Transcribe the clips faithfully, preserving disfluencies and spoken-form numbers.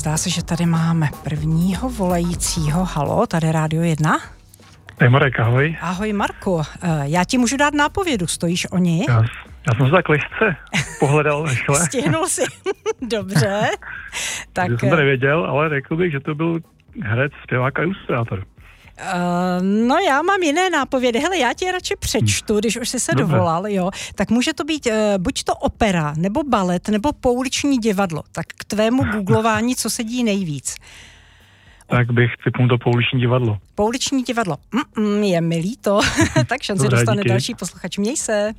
zdá se, že tady máme prvního volajícího. Halo, tady Rádio jedna. Hej Marek, ahoj. Ahoj Marku, já ti můžu dát nápovědu, stojíš o ní? Já, já jsem se tak lehce pohledal rychle. Stihnul si, dobře. Tak... Já jsem to nevěděl, ale řekl bych, že to byl herec, zpěvák a ilustrátor. Uh, no já mám jiné nápovědy. Hele, já ti radši přečtu, když už jsi se Dobře. dovolal, jo. Tak může to být uh, buď to opera, nebo balet, nebo pouliční divadlo. Tak k tvému googlování, co sedí nejvíc? Tak bych typnul to pouliční divadlo. Pouliční divadlo. Mm-mm, je mi líto. Tak šanci Dobré, dostane díky. další posluchač. Měj se.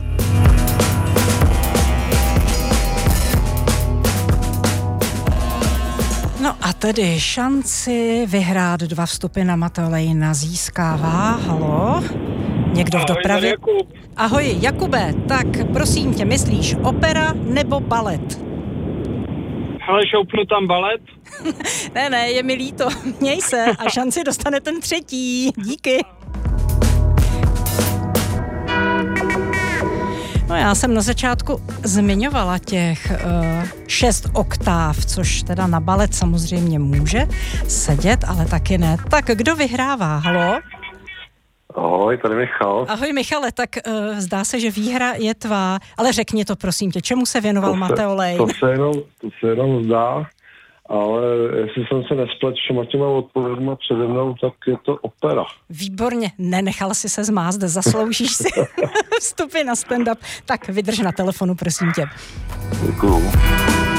No a tedy šanci vyhrát dva vstupy na Matteo Lejna získává. Halo? Někdo v Ahoj, dopravě? Jakub. Ahoj, Jakube, tak prosím tě, myslíš opera nebo balet? Hele, šoupnu tam balet. Ne, ne, je mi líto. Měj se a šanci dostane ten třetí. Díky. No já jsem na začátku zmiňovala těch uh, šest oktáv, což teda na balet samozřejmě může sedět, ale taky ne. Tak kdo vyhrává? Halo? Ahoj, tady Michal. Ahoj Michale, tak uh, zdá se, že výhra je tvá, ale řekni to prosím tě, čemu se věnoval Matteo Lejn? To se jenom, to se jenom zdá, ale jestli jsem se nesplet všema těma odpovědma přede mnou, tak je to opera. Výborně, nenechal si se zmást, zasloužíš si vstupy na stand-up. Tak vydrž na telefonu, prosím tě. Děkuju.